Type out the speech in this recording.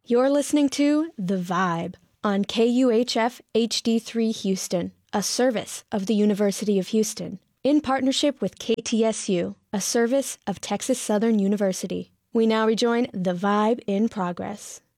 You're listening to The Vibe on KUHF HD3 Houston, a service of the University of Houston, in partnership with KTSU, a service of Texas Southern University. We now rejoin The Vibe in progress.